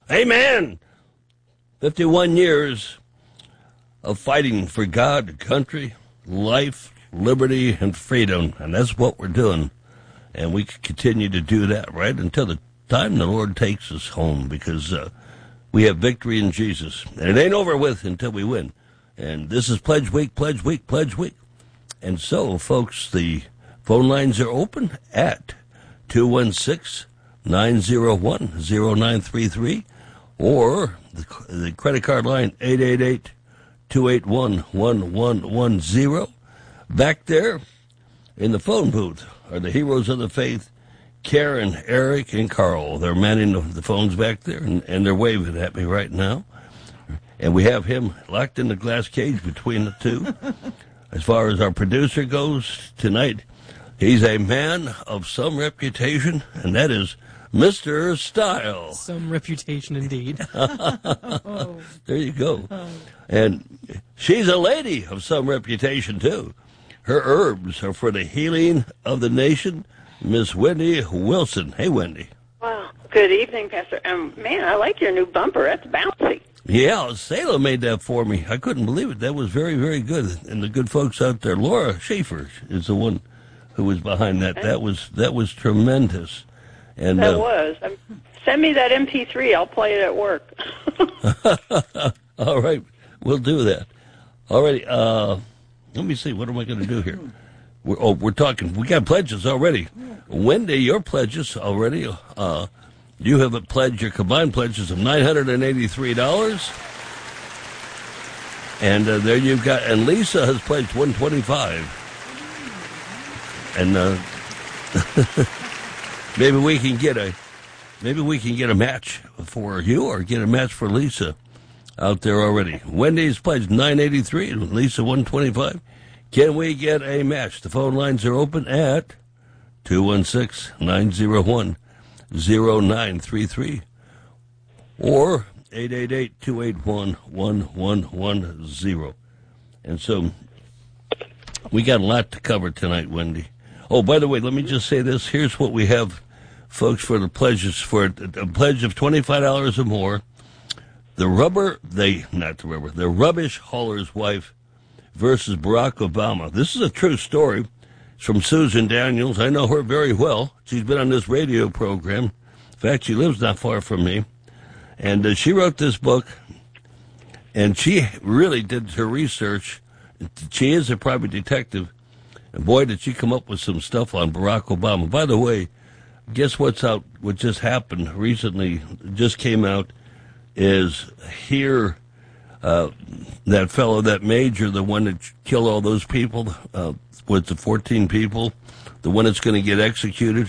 Amen. 51 years of fighting for God, country, life, liberty, and freedom. And that's what we're doing. And we can continue to do that right until the time the Lord takes us home, because we have victory in Jesus. And it ain't over with until we win. And this is Pledge Week, Pledge Week, Pledge Week. And so, folks, the phone lines are open at 216-901-0933, or the credit card line, 888-281-1110. Back there in the phone booth are the heroes of the faith, Karen, Eric, and Carl. They're manning the phones back there, and they're waving at me right now. And we have him locked in the glass cage between the two. As far as our producer goes tonight, he's a man of some reputation, and that is Mr. Style. Some reputation indeed. There you go. And she's a lady of some reputation, too. Her herbs are for the healing of the nation. Miss Wendy Wilson. Hey, Wendy. Wow. Good evening, Pastor. Man, I like your new bumper. That's bouncy. Yeah, Salem made that for me. I couldn't believe it. That was very, very good. And the good folks out there, Laura Schaefer is the one who was behind that. That was tremendous. And that was. Send me that MP3. I'll play it at work. All right, we'll do that. All right. Let me see. What am I going to do here? We're talking. We got pledges already. Wendy, your pledges already. You have a pledge. Your combined pledges of $983, and there you've got. And Lisa has pledged $125, and maybe we can get a match for you, or get a match for Lisa out there already. Wendy's pledged $983 and Lisa $125. Can we get a match? The phone lines are open at 216-901-0933 or 888-281-1110. And so we got a lot to cover tonight, Wendy. Oh, by the way, let me just say this. Here's what we have, folks, for the pledges. For a pledge of $25 or more, the rubbish hauler's wife versus Barack Obama. This is a true story. It's from Susan Daniels. I know her very well. She's been on this radio program. In fact, she lives not far from me. And she wrote this book, and she really did her research. She is a private detective. And boy, did she come up with some stuff on Barack Obama. By the way, guess what's out? What just happened recently, just came out, is here, that fellow, that major, the one that killed all those people, with the 14 people, the one that's going to get executed,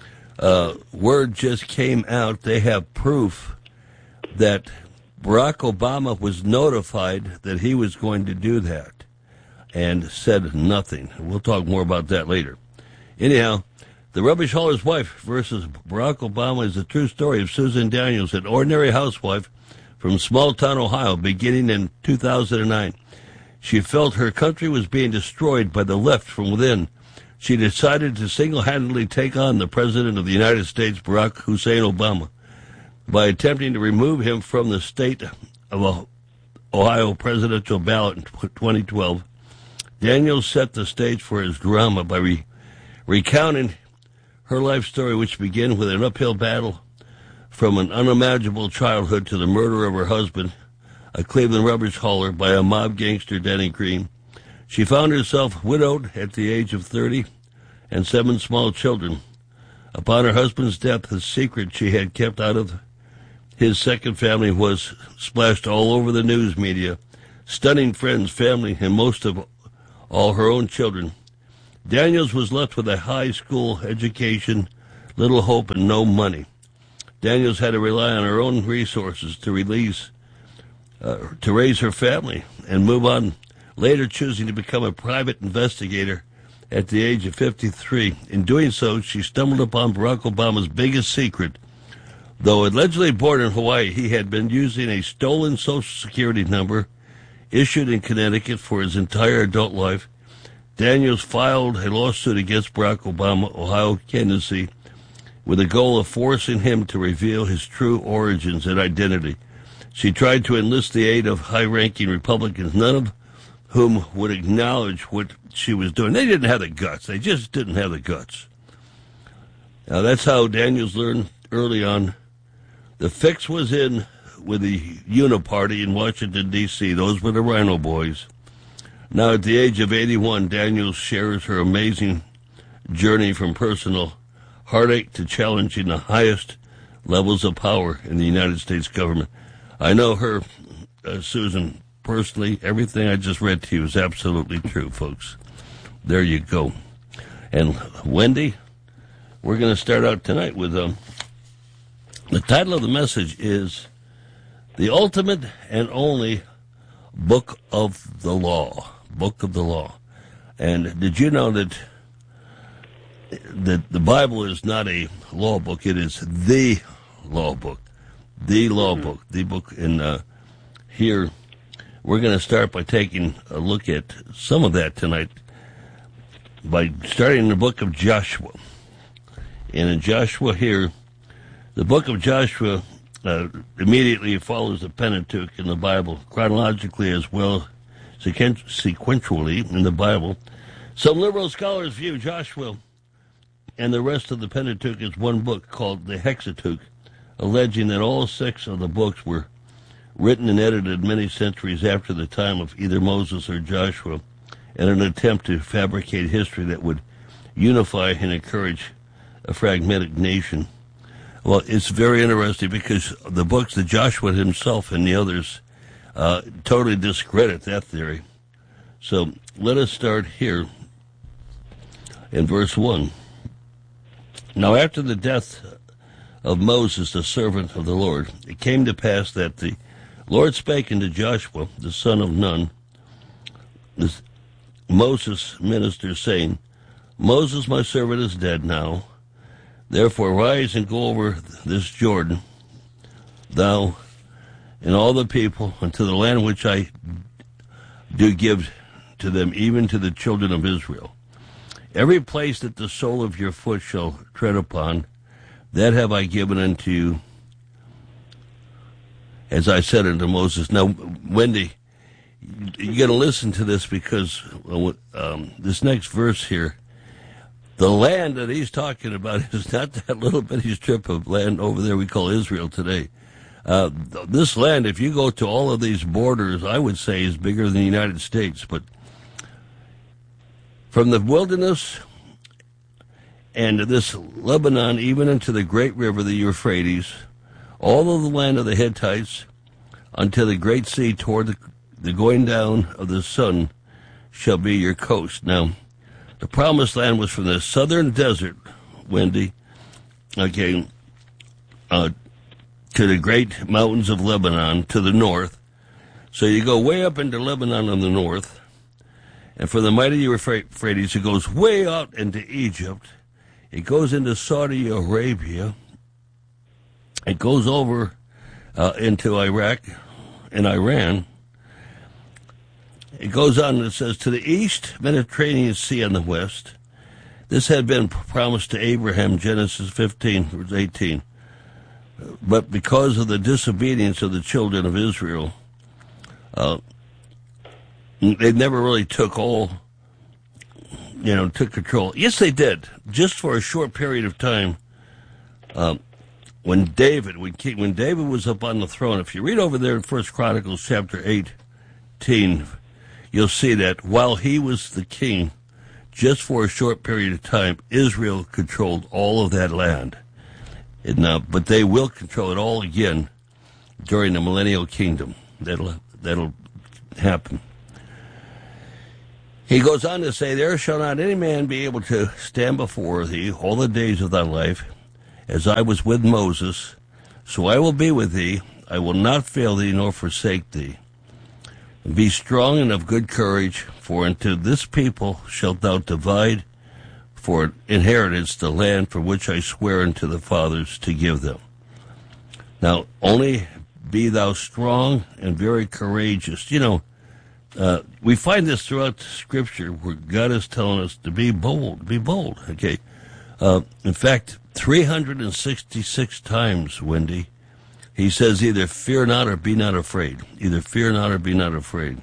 word just came out. They have proof that Barack Obama was notified that he was going to do that and said nothing. We'll talk more about that later. Anyhow, the rubbish hauler's wife versus Barack Obama is the true story of Susan Daniels, an ordinary housewife from small-town Ohio, beginning in 2009. She felt her country was being destroyed by the left from within. She decided to single-handedly take on the President of the United States, Barack Hussein Obama, by attempting to remove him from the state of Ohio presidential ballot in 2012. Daniels set the stage for his drama by recounting her life story, which began with an uphill battle from an unimaginable childhood to the murder of her husband, a Cleveland rubbish hauler, by a mob gangster, Denny Green. She found herself widowed at the age of 30 and 7 small children. Upon her husband's death, the secret she had kept out of his second family was splashed all over the news media, stunning friends, family, and most of all her own children. Daniels was left with a high school education, little hope, and no money. Daniels had to rely on her own resources to raise her family and move on, later choosing to become a private investigator at the age of 53. In doing so, she stumbled upon Barack Obama's biggest secret. Though allegedly born in Hawaii, he had been using a stolen Social Security number issued in Connecticut for his entire adult life. Daniels filed a lawsuit against Barack Obama, Ohio candidacy, with the goal of forcing him to reveal his true origins and identity. She tried to enlist the aid of high-ranking Republicans, none of whom would acknowledge what she was doing. They didn't have the guts. They just didn't have the guts. Now, that's how Daniels learned early on. The fix was in with the Uniparty in Washington, D.C. Those were the Rhino Boys. Now, at the age of 81, Daniels shares her amazing journey from personal heartache to challenging the highest levels of power in the United States government. I know her, Susan, personally. Everything I just read to you is absolutely true, folks. There you go. And Wendy, we're going to start out tonight with the title of the message is The Ultimate and Only Book of the Law. Book of the Law. And did you know that the Bible is not a law book? It is the law book. The law book. The book. And here we're going to start by taking a look at some of that tonight by starting in the book of Joshua. And in Joshua here, the book of Joshua immediately follows the Pentateuch in the Bible, chronologically as well sequentially in the Bible. Some liberal scholars view Joshua and the rest of the Pentateuch as one book called the Hexateuch, alleging that all 6 of the books were written and edited many centuries after the time of either Moses or Joshua, in an attempt to fabricate history that would unify and encourage a fragmented nation. Well, it's very interesting because the books that Joshua himself and the others totally discredit that theory. So let us start here in verse 1. Now after the death of Moses, the servant of the Lord, it came to pass that the Lord spake unto Joshua, the son of Nun, Moses' minister, saying, Moses, my servant, is dead now. Therefore rise and go over this Jordan, thou and all the people, unto the land which I do give to them, even to the children of Israel. Every place that the sole of your foot shall tread upon, that have I given unto you, as I said unto Moses. Now, Wendy, you got to listen to this because this next verse here, the land that he's talking about is not that little bitty strip of land over there we call Israel today. This land, if you go to all of these borders, I would say is bigger than the United States. But from the wilderness and this Lebanon, even into the great river, the Euphrates, all of the land of the Hittites, unto the great sea toward the going down of the sun shall be your coast. Now, the promised land was from the southern desert, Wendy, okay, to the great mountains of Lebanon to the north. So you go way up into Lebanon on the north, and from the mighty Euphrates, it goes way out into Egypt. It goes into Saudi Arabia. It goes over into Iraq and Iran. It goes on and it says, to the east, Mediterranean Sea on the west. This had been promised to Abraham, Genesis 15, verse 18. But because of the disobedience of the children of Israel, they never really took control. Yes, they did, just for a short period of time. When David was up on the throne, if you read over there in 1 Chronicles chapter 18, you'll see that while he was the king, just for a short period of time, Israel controlled all of that land. But they will control it all again during the millennial kingdom. That'll happen. He goes on to say, there shall not any man be able to stand before thee all the days of thy life, as I was with Moses, so I will be with thee. I will not fail thee nor forsake thee. Be strong and of good courage, for unto this people shalt thou divide for inheritance the land for which I swear unto the fathers to give them. Now, only be thou strong and very courageous. We find this throughout Scripture where God is telling us to be bold, okay? In fact, 366 times, Wendy, he says either fear not or be not afraid. Either fear not or be not afraid.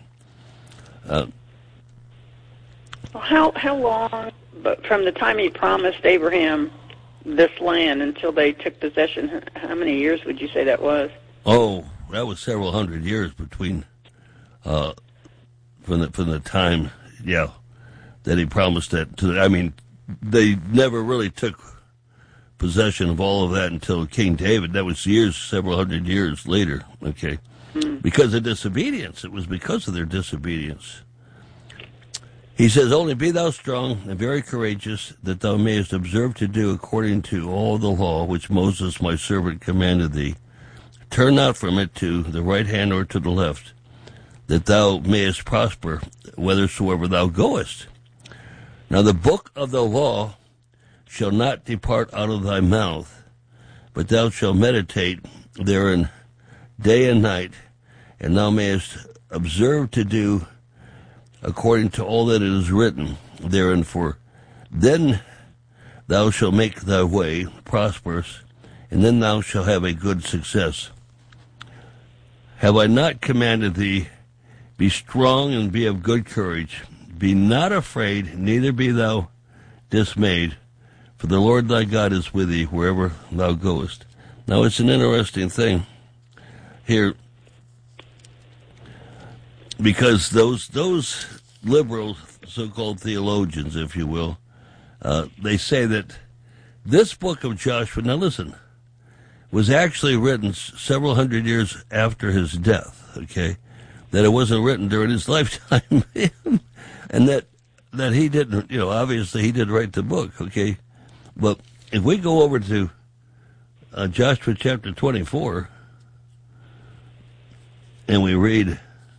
How long, but from the time he promised Abraham this land until they took possession, how many years would you say that was? Oh, that was several hundred years between from the time, that he promised that to. I mean, they never really took possession of all of that until King David. That was several hundred years later. Okay, because of disobedience. It was because of their disobedience. He says, "Only be thou strong and very courageous, that thou mayest observe to do according to all the law which Moses my servant commanded thee. Turn not from it to the right hand or to the left, that thou mayest prosper whithersoever thou goest. Now the book of the law shall not depart out of thy mouth, but thou shalt meditate therein day and night, and thou mayest observe to do according to all that it is written therein, for then thou shalt make thy way prosperous, and then thou shalt have a good success. Have I not commanded thee, be strong and be of good courage, be not afraid, neither be thou dismayed, for the Lord thy God is with thee wherever thou goest." Now it's an interesting thing here, because those liberal so-called theologians, if you will, they say that this book of Joshua, now listen, was actually written several hundred years after his death, okay? That it wasn't written during his lifetime, and that he didn't, obviously he did write the book, okay? But if we go over to Joshua chapter 24, and we read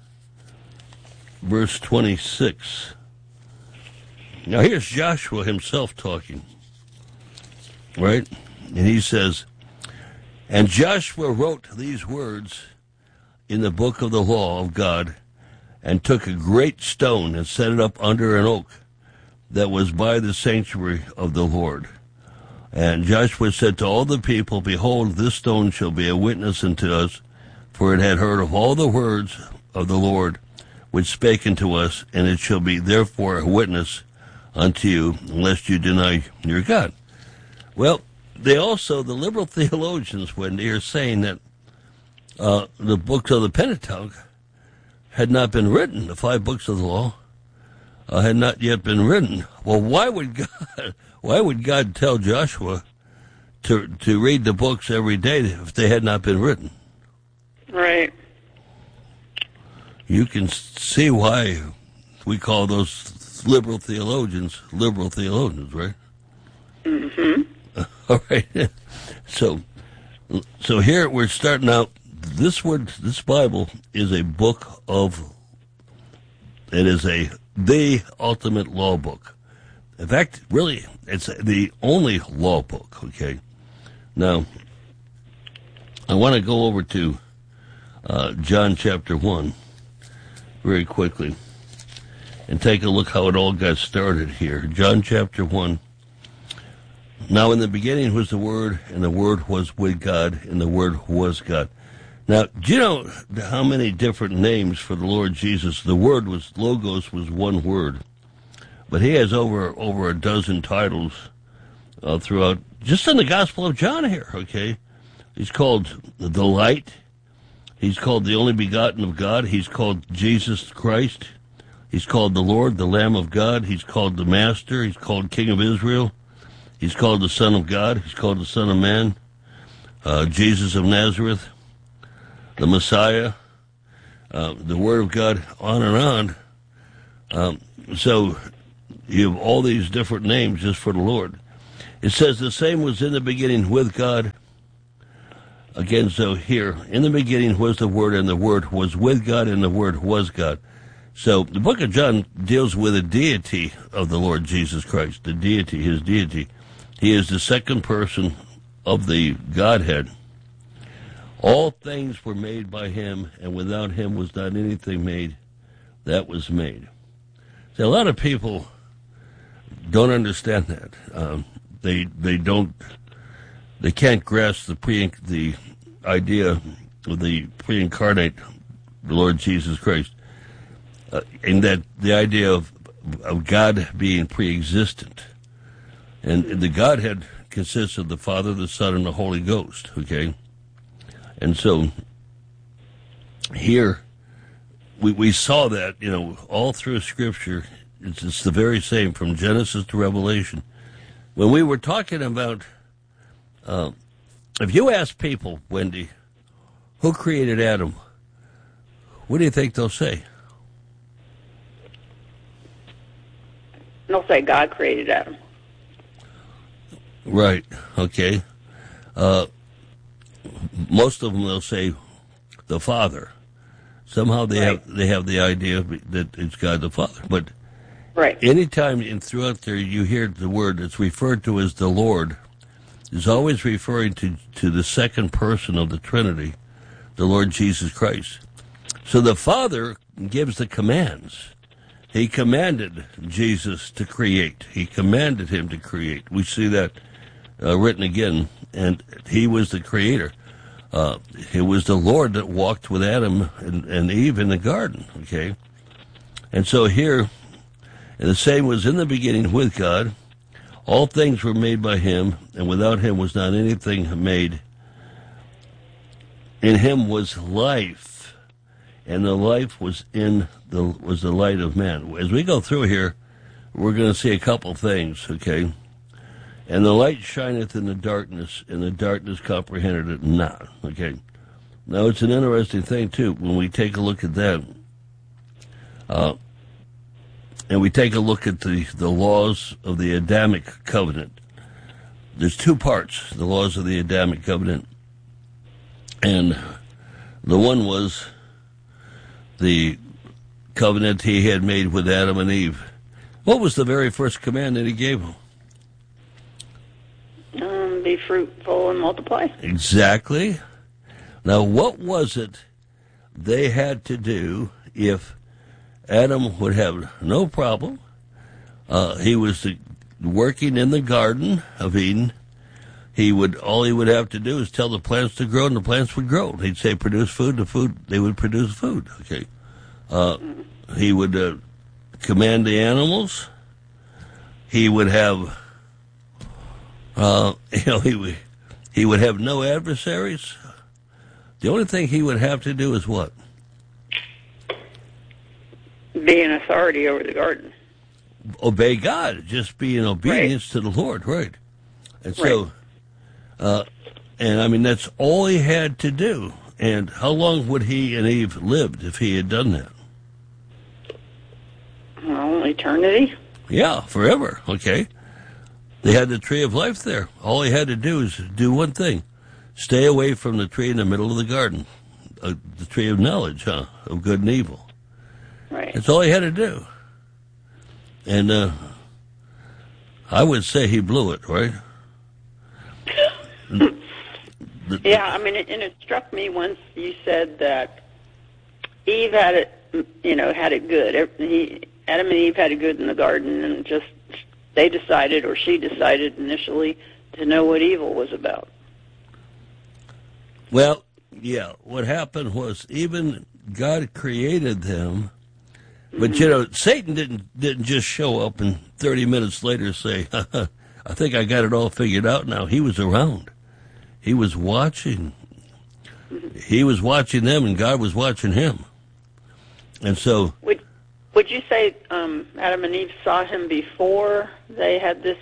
verse 26. Now here's Joshua himself talking, right? And he says, "And Joshua wrote these words in the book of the law of God, and took a great stone and set it up under an oak that was by the sanctuary of the Lord. And Joshua said to all the people, Behold, this stone shall be a witness unto us, for it had heard of all the words of the Lord which spake unto us, and it shall be therefore a witness unto you, lest you deny your God." Well, the liberal theologians, when they are saying that the books of the Pentateuch had not been written, the 5 books of the law had not yet been written. Well, why would God tell Joshua to read the books every day if they had not been written? Right. You can see why we call those liberal theologians, right? Mm-hmm. All right. So here we're starting out. This Bible is a book it is the ultimate law book. In fact, really, it's the only law book, okay? Now, I want to go over to John chapter 1 very quickly and take a look how it all got started here. John chapter 1. "Now in the beginning was the Word, and the Word was with God, and the Word was God." Now, do you know how many different names for the Lord Jesus? The word Logos was one word, but he has over a dozen titles throughout, just in the Gospel of John here, okay? He's called the Light. He's called the Only Begotten of God. He's called Jesus Christ. He's called the Lord, the Lamb of God. He's called the Master. He's called King of Israel. He's called the Son of God. He's called the Son of Man. Jesus of Nazareth, the Messiah, the Word of God, on and on. So you have all these different names just for the Lord. It says the same was in the beginning with God. Again, so here, in the beginning was the Word, and the Word was with God, and the Word was God. So the book of John deals with the deity of the Lord Jesus Christ, the deity, his deity. He is the second person of the Godhead. All things were made by him, and without him was not anything made that was made. So a lot of people don't understand that. They don't they can't grasp the idea of the pre-incarnate, the Lord Jesus Christ, and that the idea of God being pre-existent. And the Godhead consists of the Father, the Son, and the Holy Ghost, okay? And so here we saw that, all through Scripture. It's the very same from Genesis to Revelation. When we were talking about, if you ask people, Wendy, who created Adam, what do you think they'll say? They'll say God created Adam. Right. Okay. Most of them they'll say the Father. Somehow they have the idea that it's God the Father. But right. Anytime throughout there you hear the word that's referred to as the Lord, is always referring to the second person of the Trinity, the Lord Jesus Christ. So the Father gives the commands. He commanded Jesus to create. He commanded him to create. We see that written again, and he was the creator. It was the Lord that walked with Adam and Eve in the garden, okay? And so here, and the same was in the beginning with God. All things were made by him, and without him was not anything made. In him was life, and the life was was the light of man. As we go through here, we're going to see a couple things, okay? And the light shineth in the darkness, and the darkness comprehended it not, okay? Now, it's an interesting thing, too, when we take a look at that. And we take a look at the laws of the Adamic covenant. There's two parts, the laws of the Adamic covenant. And the one was the covenant he had made with Adam and Eve. What was the very first command that he gave them? Be fruitful and multiply. Exactly. Now, what was it they had to do if Adam would have no problem? He was working in the Garden of Eden. All he would have to do is tell the plants to grow, and the plants would grow. He'd say, produce food, they would produce food. Okay. He would command the animals. He would have, he would have no adversaries. The only thing he would have to do is what? Be an authority over the garden. Obey God, just be in obedience to the Lord, right? And so, and I mean, that's all he had to do. And how long would he and Eve lived if he had done that? Well, eternity. Yeah, forever, okay. They had the tree of life there. All he had to do is do one thing. Stay away from the tree in the middle of the garden, the tree of knowledge, of good and evil. Right. That's all he had to do. And I would say he blew it, right? Yeah, I mean, and it struck me once you said that Eve had it, had it good. Adam and Eve had it good in the garden, and just they decided, or she decided initially, to know what evil was about. Well, yeah, what happened was even God created them, but Satan didn't just show up and 30 minutes later say, I think I got it all figured out now. He was around. He was watching. He was watching them, and God was watching him. And so, would you say Adam and Eve saw him before they had this,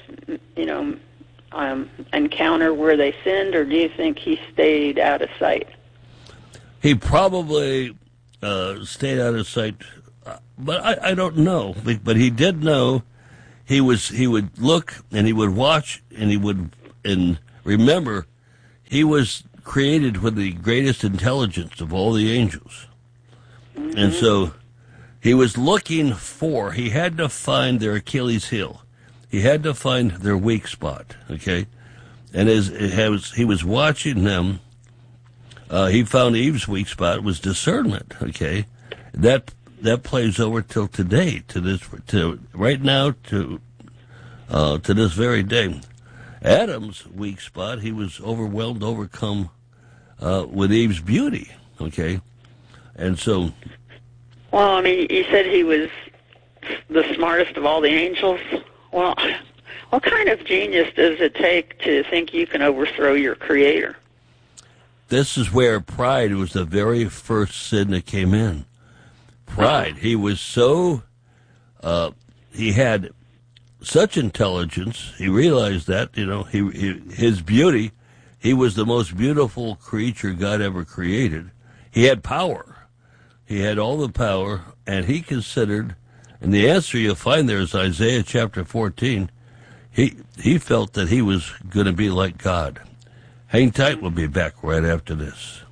encounter where they sinned, or do you think he stayed out of sight? He probably stayed out of sight, but I don't know. But he did know. He would look and he would watch and remember. He was created with the greatest intelligence of all the angels. Mm-hmm. And so he was looking he had to find their Achilles heel. He had to find their weak spot, okay? And as he was watching them, he found Eve's weak spot was discernment, okay? That plays over till today, to right now, to this very day. Adam's weak spot, he was overwhelmed, overcome with Eve's beauty, okay? And so... Well, I mean, you said he was the smartest of all the angels. Well, what kind of genius does it take to think you can overthrow your Creator? This is where pride was the very first sin that came in. Pride. He was so... he had such intelligence. He realized that, his beauty, he was the most beautiful creature God ever created. He had power. He had all the power, and he considered, and the answer you'll find there is Isaiah chapter 14. He felt that he was going to be like God. Hang tight, we'll be back right after this.